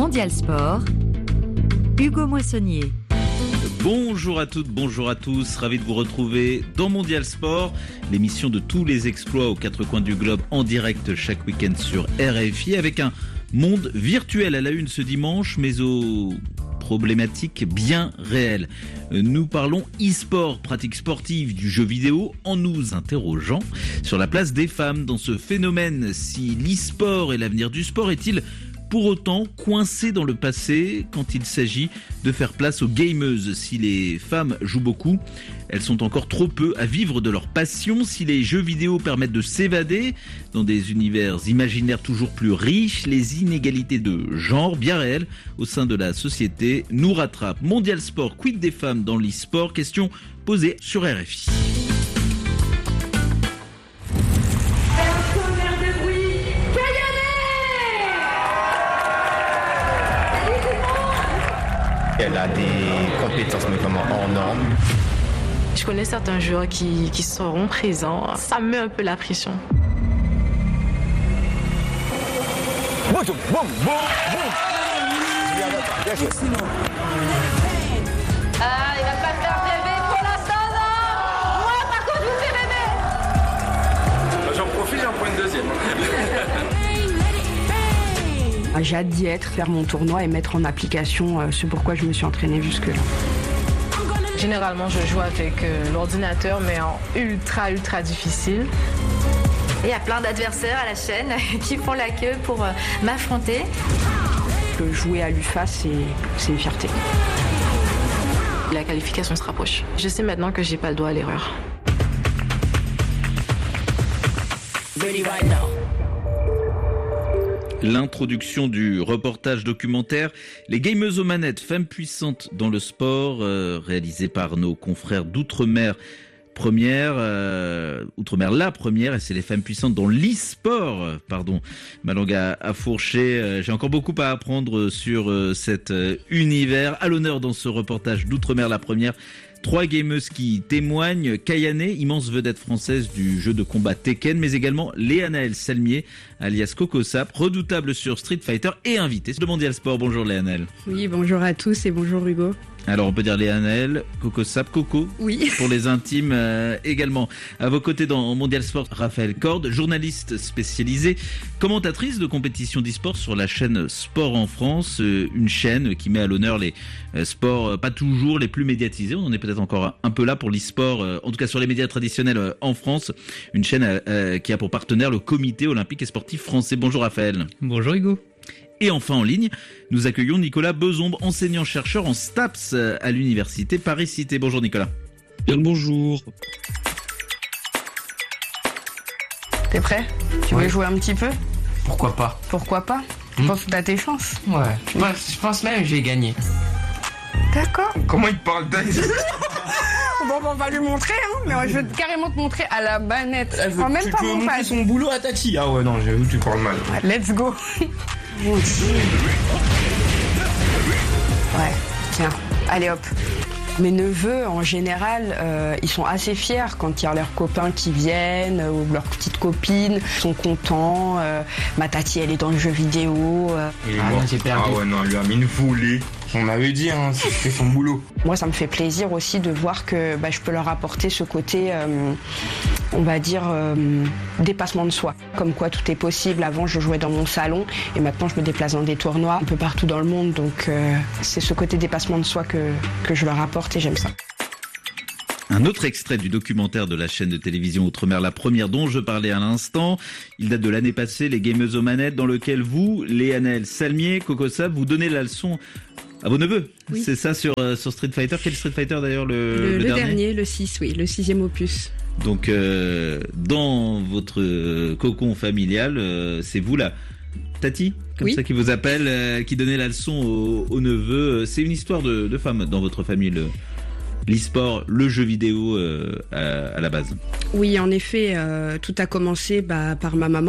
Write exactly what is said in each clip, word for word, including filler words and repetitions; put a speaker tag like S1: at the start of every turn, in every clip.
S1: Mondial Sport, Hugo Moissonnier.
S2: Bonjour à toutes, bonjour à tous, ravi de vous retrouver dans Mondial Sport, l'émission de tous les exploits aux quatre coins du globe en direct chaque week-end sur R F I avec un monde virtuel à la une ce dimanche, mais aux problématiques bien réelles. Nous parlons e-sport, pratique sportive du jeu vidéo, en nous interrogeant sur la place des femmes dans ce phénomène. Si l'e-sport est l'avenir du sport, est-il pour autant coincé dans le passé quand il s'agit de faire place aux gameuses? Si les femmes jouent beaucoup, elles sont encore trop peu à vivre de leur passion. Si les jeux vidéo permettent de s'évader dans des univers imaginaires toujours plus riches, les inégalités de genre bien réelles au sein de la société nous rattrapent. Mondial Sport, quid des femmes dans l'e-sport? Question posée sur R F I.
S3: Elle a des compétences notamment hors normes.
S4: Je connais certains joueurs qui, qui seront présents. Ça me met un peu la pression.
S3: Boum, boum, boum, boum.
S5: Ah, il va pas faire rêver pour l'instant, non. Moi, par contre, je vous fais rêver.
S6: J'en profite, j'en prends une deuxième.
S7: J'ai hâte d'y être, faire mon tournoi et mettre en application euh, ce pourquoi je me suis entraînée jusque-là.
S4: Généralement, je joue avec euh, l'ordinateur, mais en ultra, ultra difficile.
S5: Il y a plein d'adversaires à la chaîne qui font la queue pour euh, m'affronter.
S7: Que jouer à l'U F A, c'est, c'est une fierté.
S4: La qualification se rapproche. Je sais maintenant que j'ai pas le droit à l'erreur.
S2: L'introduction du reportage documentaire Les gameuses aux manettes, femmes puissantes dans le sport, euh, réalisé par nos confrères d'Outre-mer Première, euh, Outre-mer La Première, et c'est les femmes puissantes dans l'e-sport. Pardon, ma langue a, a fourché. Euh, j'ai encore beaucoup à apprendre sur euh, cet euh, univers. À l'honneur dans ce reportage d'Outre-mer La Première, trois gameuses qui témoignent. Kayane, immense vedette française du jeu de combat Tekken, mais également Léanaëlle Salmier, alias Coco Sap, redoutable sur Street Fighter et invitée de Mondial Sport. Bonjour Léanaëlle.
S7: Oui, bonjour à tous et bonjour Hugo.
S2: Alors on peut dire Léanaëlle, Coco Sap, Coco.
S7: Oui.
S2: Pour les intimes euh, également. À vos côtés dans Mondial Sport, Raphaël Corde, journaliste spécialisée, commentatrice de compétition d'e-sport sur la chaîne Sport en France, euh, une chaîne qui met à l'honneur les euh, sports euh, pas toujours les plus médiatisés. On en est peut-être encore un peu là pour l'e-sport, euh, en tout cas sur les médias traditionnels euh, en France. Une chaîne euh, qui a pour partenaire le Comité olympique et sportif français. Bonjour Raphaël.
S8: Bonjour Hugo.
S2: Et enfin en ligne, nous accueillons Nicolas Bezombre, enseignant-chercheur en STAPS à l'université Paris-Cité. Bonjour Nicolas.
S8: Bien le bonjour.
S7: T'es prêt? Tu
S8: Ouais.
S7: veux jouer un petit peu?
S8: Pourquoi pas?
S7: Pourquoi pas? Tu
S8: Hmm.
S7: penses que t'as tes chances?
S8: Ouais. Je pense, je pense même que je vais gagner.
S7: D'accord.
S6: Comment il parle d'un...
S7: Bon, on va lui montrer, hein, mais je vais carrément te montrer à la banette.
S6: Elle veut-
S7: Enfin, même
S6: tu
S7: pas
S6: peux
S7: mon
S6: montrer
S7: pad.
S6: son boulot à Tati. Ah ouais, non, j'avoue, tu parles mal.
S7: Let's go. Ouais, tiens, allez hop. Mes neveux, en général, euh, ils sont assez fiers quand il y a leurs copains qui viennent euh, ou leurs petites copines. Ils sont contents. Euh, ma tati, elle est dans le jeu vidéo. euh.
S6: Il est
S8: Ah
S6: mort.
S8: non, j'ai perdu.
S6: Ah ouais, non, elle lui a mis une volée. On m'avait dit, hein, c'était son boulot.
S7: Moi, ça me fait plaisir aussi de voir que bah, je peux leur apporter ce côté, euh, on va dire, euh, dépassement de soi. Comme quoi, tout est possible. Avant, je jouais dans mon salon et maintenant, je me déplace dans des tournois un peu partout dans le monde. Donc, euh, c'est ce côté dépassement de soi que, que je leur apporte et j'aime ça.
S2: Un autre extrait du documentaire de la chaîne de télévision Outre-mer La Première dont je parlais à l'instant. Il date de l'année passée, Les gameuses aux manettes, dans lequel vous, Léanaëlle Salmier, Coco Sap, vous donnez la leçon à vos neveux.
S9: Oui.
S2: C'est ça sur, euh, sur Street Fighter. Quel Street Fighter d'ailleurs le,
S9: Le,
S2: le
S9: le
S2: dernier,
S9: dernier, le six, oui, le sixième opus.
S2: Donc euh, dans votre euh, cocon familial, euh, c'est vous là, Tati, comme
S9: Oui.
S2: ça qui vous appelle, euh, qui donnait la leçon aux, aux neveux. C'est une histoire de, de femme dans votre famille, le, l'e-sport, le jeu vidéo euh, à, à la base.
S9: Oui, en effet, euh, tout a commencé bah, par ma maman.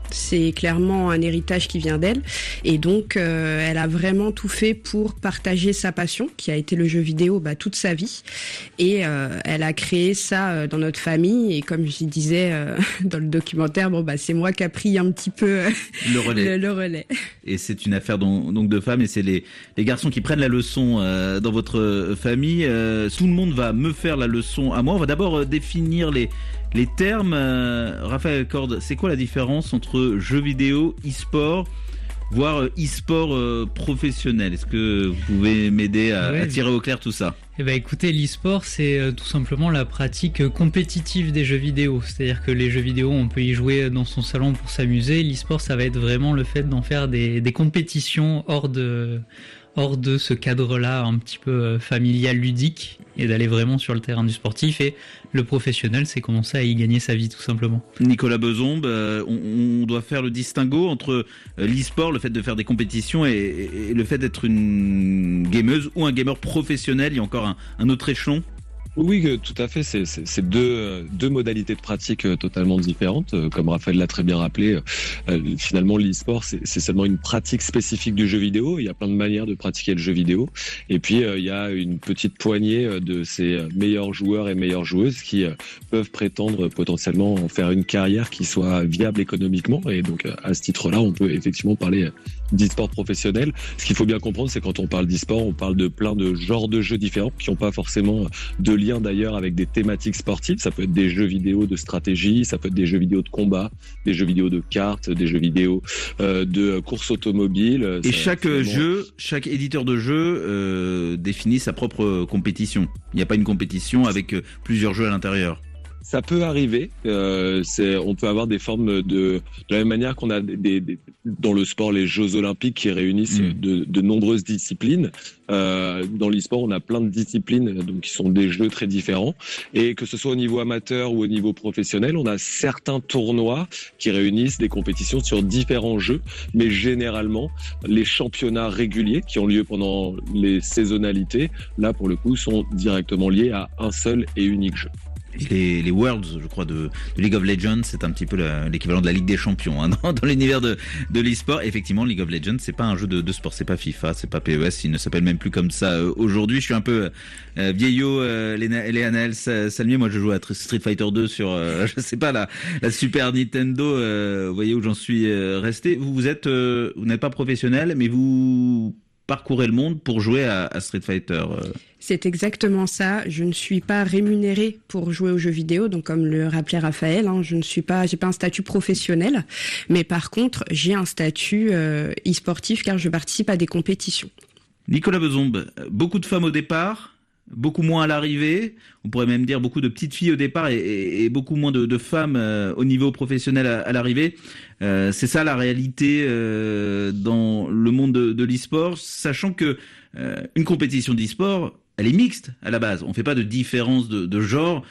S9: C'est clairement un héritage qui vient d'elle. Et donc, euh, elle a vraiment tout fait pour partager sa passion, qui a été le jeu vidéo bah, toute sa vie. Et euh, elle a créé ça euh, dans notre famille. Et comme je disais euh, dans le documentaire, bon, bah, c'est moi qui a pris un petit peu euh,
S2: le, relais.
S9: le, le relais.
S2: Et c'est une affaire donc, donc de femmes. Et c'est les, les garçons qui prennent la leçon euh, dans votre famille. Euh, tout le monde va me faire la leçon à moi. On va d'abord euh, définir les... Les termes, euh, Raphaël Corde, c'est quoi la différence entre jeux vidéo, e-sport, voire e-sport euh, professionnel? Est-ce que vous pouvez m'aider à, ouais, à tirer au clair tout ça?
S10: Eh ben, écoutez, l'e-sport, c'est euh, tout simplement la pratique compétitive des jeux vidéo. C'est-à-dire que les jeux vidéo, on peut y jouer dans son salon pour s'amuser. L'e-sport, ça va être vraiment le fait d'en faire des, des compétitions hors de... hors de ce cadre-là un petit peu familial, ludique, et d'aller vraiment sur le terrain du sportif. Et le professionnel, c'est commencer à y gagner sa vie, tout simplement.
S2: Nicolas Bezombe, euh, on, on doit faire le distinguo entre euh, l'e-sport, le fait de faire des compétitions, et, et, et le fait d'être une gameuse ou un gamer professionnel. Il y a encore un, un autre échelon.
S11: Oui, tout à fait. C'est, c'est, c'est deux, deux modalités de pratique totalement différentes. Comme Raphaël l'a très bien rappelé, euh, finalement, l'e-sport, c'est, c'est seulement une pratique spécifique du jeu vidéo. Il y a plein de manières de pratiquer le jeu vidéo. Et puis, euh, il y a une petite poignée de ces meilleurs joueurs et meilleures joueuses qui euh, peuvent prétendre potentiellement en faire une carrière qui soit viable économiquement. Et donc, à ce titre-là, on peut effectivement parler d'e-sport professionnel. Ce qu'il faut bien comprendre, c'est quand on parle d'e-sport, on parle de plein de genres de jeux différents qui n'ont pas forcément de lien d'ailleurs avec des thématiques sportives. Ça peut être des jeux vidéo de stratégie, ça peut être des jeux vidéo de combat, des jeux vidéo de cartes, des jeux vidéo euh, de course automobile.
S2: Et
S11: ça,
S2: chaque
S11: vraiment...
S2: jeu, chaque éditeur de jeu euh, définit sa propre compétition. Il n'y a pas une compétition avec plusieurs jeux à l'intérieur.
S11: Ça peut arriver. Euh, c'est, on peut avoir des formes de, de la même manière qu'on a des, des, des, dans le sport les Jeux Olympiques qui réunissent mmh. de, de nombreuses disciplines. Euh, dans l'e-sport, on a plein de disciplines donc qui sont des jeux très différents. Et que ce soit au niveau amateur ou au niveau professionnel, on a certains tournois qui réunissent des compétitions sur différents jeux. Mais généralement, les championnats réguliers qui ont lieu pendant les saisonnalités, là pour le coup, sont directement liés à un seul et unique jeu.
S2: Les, les Worlds, je crois, de, de League of Legends, c'est un petit peu la, l'équivalent de la Ligue des Champions hein, dans, dans l'univers de, de l'e-sport. Effectivement, League of Legends, c'est pas un jeu de, de sport, c'est pas FIFA, c'est pas P E S, il ne s'appelle même plus comme ça euh, aujourd'hui. Je suis un peu euh, vieillot, euh, Léa Naël Salmier. Moi, je joue à Street Fighter deux sur, euh, je sais pas, la, la Super Nintendo. Euh, vous voyez où j'en suis euh, resté. Vous, vous êtes, euh, vous n'êtes pas professionnel, mais vous parcourez le monde pour jouer à, à Street Fighter. Euh.
S9: C'est exactement ça. Je ne suis pas rémunérée pour jouer aux jeux vidéo, donc comme le rappelait Raphaël, hein, je ne suis pas, j'ai pas un statut professionnel, mais par contre, j'ai un statut euh, e-sportif car je participe à des compétitions.
S2: Nicolas Bezombe, beaucoup de femmes au départ, beaucoup moins à l'arrivée. On pourrait même dire beaucoup de petites filles au départ et, et, et beaucoup moins de, de femmes euh, au niveau professionnel à, à l'arrivée. Euh, c'est ça la réalité euh, dans le monde de, de l'e-sport, sachant que euh, une compétition d'e-sport, elle est mixte à la base. On fait pas de différence de, de genre,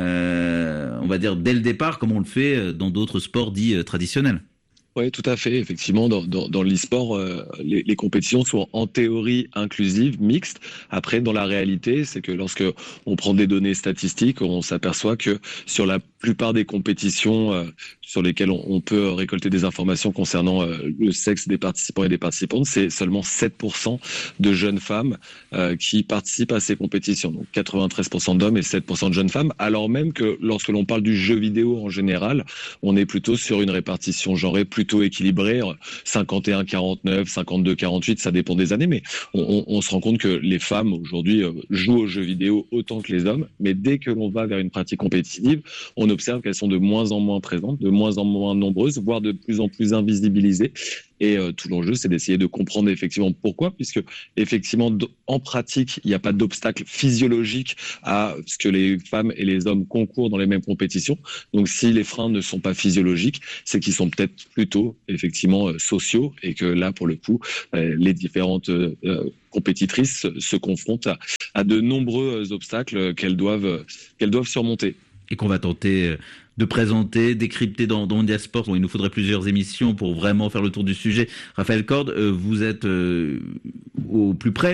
S2: euh, on va dire dès le départ, comme on le fait dans d'autres sports dits euh, traditionnels.
S11: Oui, tout à fait. Effectivement, dans, dans, dans l'e-sport, euh, les, les compétitions sont en théorie inclusives, mixtes. Après, dans la réalité, c'est que lorsque on prend des données statistiques, on s'aperçoit que sur la plupart des compétitions euh, sur lesquelles on, on peut récolter des informations concernant euh, le sexe des participants et des participantes, c'est seulement sept pour cent de jeunes femmes euh, qui participent à ces compétitions. Donc quatre-vingt-treize pour cent d'hommes et sept pour cent de jeunes femmes, alors même que lorsque l'on parle du jeu vidéo en général, on est plutôt sur une répartition genrée plutôt équilibrée, cinquante et un quarante-neuf, cinquante-deux quarante-huit, ça dépend des années, mais on, on, on se rend compte que les femmes aujourd'hui euh, jouent aux jeux vidéo autant que les hommes, mais dès que l'on va vers une pratique compétitive, on observe qu'elles sont de moins en moins présentes, de moins en moins nombreuses, voire de plus en plus invisibilisées. Et euh, tout l'enjeu, c'est d'essayer de comprendre effectivement pourquoi, puisque effectivement, en pratique, il n'y a pas d'obstacle physiologique à ce que les femmes et les hommes concourent dans les mêmes compétitions. Donc, si les freins ne sont pas physiologiques, c'est qu'ils sont peut-être plutôt effectivement euh, sociaux, et que là, pour le coup, euh, les différentes euh, compétitrices se, se confrontent à, à de nombreux obstacles qu'elles doivent, qu'elles doivent surmonter.
S2: Et qu'on va tenter de présenter, décrypter dans, dans Mondial Sport. Bon, il nous faudrait plusieurs émissions pour vraiment faire le tour du sujet. Raphaël Corde, euh, vous êtes euh, au plus près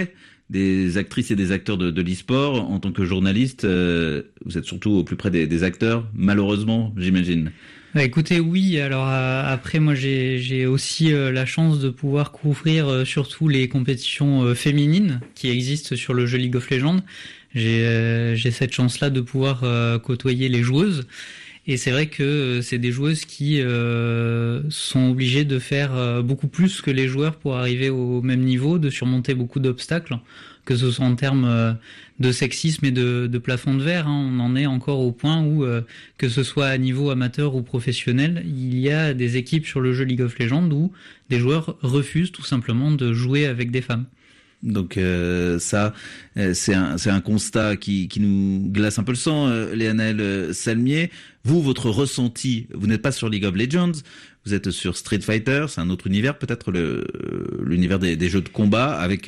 S2: des actrices et des acteurs de, de l'e-sport. En tant que journaliste, euh, vous êtes surtout au plus près des, des acteurs, malheureusement, j'imagine.
S10: Bah écoutez, oui. Alors euh, après, moi, j'ai, j'ai aussi euh, la chance de pouvoir couvrir euh, surtout les compétitions euh, féminines qui existent sur le jeu League of Legends. J'ai, euh, j'ai cette chance-là de pouvoir euh, côtoyer les joueuses. Et c'est vrai que euh, c'est des joueuses qui euh, sont obligées de faire euh, beaucoup plus que les joueurs pour arriver au même niveau, de surmonter beaucoup d'obstacles, que ce soit en termes euh, de sexisme et de, de plafond de verre. Hein. On en est encore au point où, euh, que ce soit à niveau amateur ou professionnel, il y a des équipes sur le jeu League of Legends où des joueurs refusent tout simplement de jouer avec des femmes.
S2: Donc euh, ça, euh, c'est un c'est un constat qui qui nous glace un peu le sang, euh, Léanaël Salmier. Vous, votre ressenti, vous n'êtes pas sur League of Legends, vous êtes sur Street Fighter, c'est un autre univers, peut-être le l'univers des, des jeux de combat avec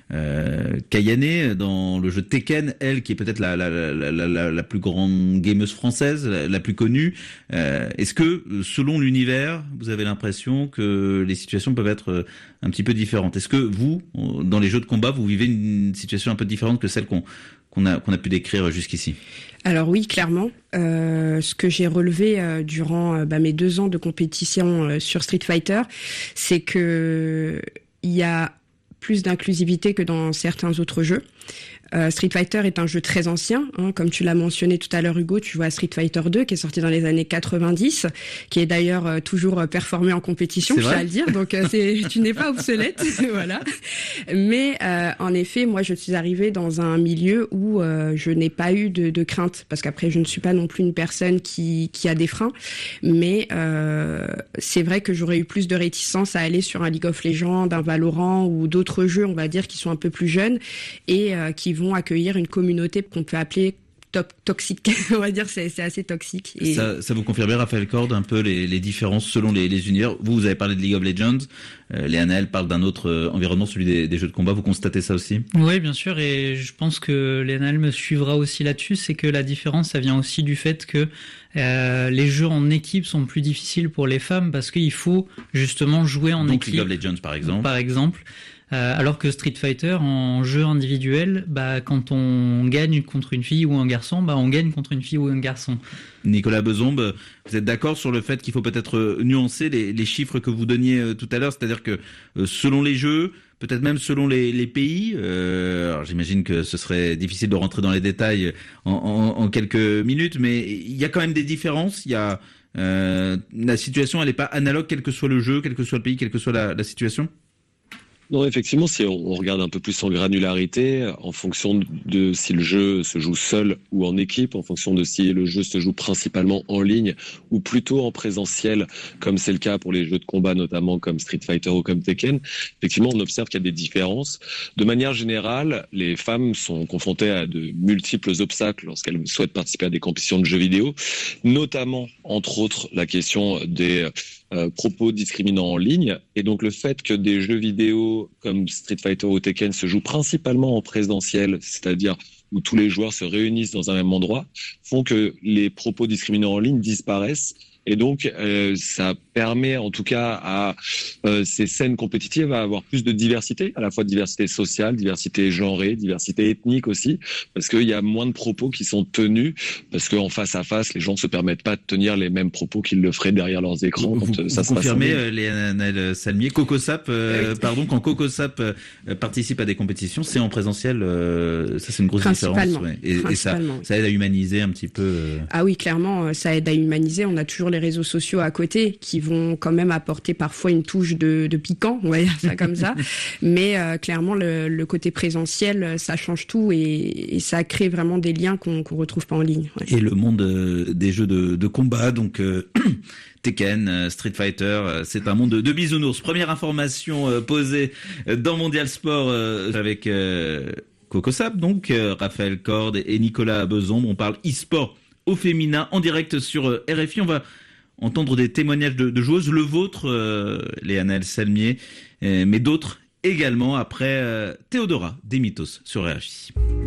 S2: euh, Kayane dans le jeu Tekken, elle qui est peut-être la la la la, la plus grande gameuse française, la, la plus connue. Euh, est-ce que selon l'univers, vous avez l'impression que les situations peuvent être un petit peu différentes? Est-ce que vous, dans les jeux de combat, vous vivez une situation un peu différente que celle qu'on qu'on a qu'on a pu décrire jusqu'ici?
S9: Alors oui, clairement. Euh, ce que j'ai relevé euh, durant euh, bah, mes deux ans de compétition euh, sur Street Fighter, c'est que il y a plus d'inclusivité que dans certains autres jeux. Euh, Street Fighter est un jeu très ancien, hein, comme tu l'as mentionné tout à l'heure, Hugo. Tu vois Street Fighter deux qui est sorti dans les années quatre-vingt-dix, qui est d'ailleurs euh, toujours euh, performé en compétition, je tiens à le dire. Donc euh, c'est, tu n'es pas obsolète, voilà. Mais euh, en effet, moi, je suis arrivée dans un milieu où euh, je n'ai pas eu de, de crainte, parce qu'après, je ne suis pas non plus une personne qui qui a des freins. Mais euh, c'est vrai que j'aurais eu plus de réticence à aller sur un League of Legends, un Valorant ou d'autres jeux, on va dire, qui sont un peu plus jeunes et euh, qui vont accueillir une communauté qu'on peut appeler top toxique. On va dire c'est c'est assez toxique. Et
S2: ça, ça vous confirmez, Raphaël Corde, un peu les, les différences selon les, les univers. Vous, vous avez parlé de League of Legends. Euh, Léanaël parle d'un autre euh, environnement, celui des, des jeux de combat. Vous constatez ça aussi?
S10: Oui, bien sûr. Et je pense que Léanaël me suivra aussi là-dessus. C'est que la différence, ça vient aussi du fait que euh, les jeux en équipe sont plus difficiles pour les femmes parce qu'il faut justement jouer en
S2: Donc,
S10: équipe.
S2: League of Legends, par exemple.
S10: Par exemple. Euh, alors que Street Fighter, en jeu individuel, bah, quand on gagne contre une fille ou un garçon, bah, on gagne contre une fille ou un garçon.
S2: Nicolas Bezombe, vous êtes d'accord sur le fait qu'il faut peut-être nuancer les, les chiffres que vous donniez euh, tout à l'heure, c'est-à-dire que euh, selon les jeux, peut-être même selon les, les pays, euh, alors j'imagine que ce serait difficile de rentrer dans les détails en, en, en quelques minutes, mais il y a quand même des différences, il y a euh, la situation, elle n'est pas analogue quel que soit le jeu, quel que soit le pays, quelle que soit la, la situation?
S11: Non, effectivement, si on regarde un peu plus en granularité, en fonction de si le jeu se joue seul ou en équipe, en fonction de si le jeu se joue principalement en ligne ou plutôt en présentiel, comme c'est le cas pour les jeux de combat, notamment comme Street Fighter ou comme Tekken, effectivement, on observe qu'il y a des différences. De manière générale, les femmes sont confrontées à de multiples obstacles lorsqu'elles souhaitent participer à des compétitions de jeux vidéo, notamment, entre autres, la question des Euh, propos discriminants en ligne, et donc le fait que des jeux vidéo comme Street Fighter ou Tekken se jouent principalement en présentiel, c'est-à-dire où tous les joueurs se réunissent dans un même endroit, font que les propos discriminants en ligne disparaissent. Et donc, euh, ça permet en tout cas à euh, ces scènes compétitives à avoir plus de diversité, à la fois diversité sociale, diversité genrée, diversité ethnique aussi, parce qu'il y a moins de propos qui sont tenus, parce qu'en face à face, les gens ne se permettent pas de tenir les mêmes propos qu'ils le feraient derrière leurs écrans.
S2: Vous,
S11: quand
S2: vous,
S11: ça
S2: vous
S11: se
S2: confirmez, euh, Léanaël Salmier, Cocosap, euh, pardon, quand Cocosap euh, participe à des compétitions, c'est en présentiel, euh, ça c'est une grosse différence. Ouais. Et, et ça, ça aide à humaniser un petit peu. Euh...
S9: Ah oui, clairement, ça aide à humaniser. On a toujours les réseaux sociaux à côté qui vont quand même apporter parfois une touche de, de piquant, on va dire ça comme ça. Mais euh, clairement, le, le côté présentiel, ça change tout et, et ça crée vraiment des liens qu'on qu'on retrouve pas en ligne. Ouais.
S2: Et le monde euh, des jeux de, de combat, donc euh, Tekken, Street Fighter, c'est un monde de, de bisounours. Première information euh, posée dans Mondial Sport euh, avec euh, Cocosap, donc euh, Raphaël Corde et Nicolas Bezombe. On parle e-sport au féminin en direct sur euh, R F I. On va entendre des témoignages de, de joueuses, le vôtre, euh, Léanaël Salmier, euh, mais d'autres également après euh, Théodora des Mythos sur R F I.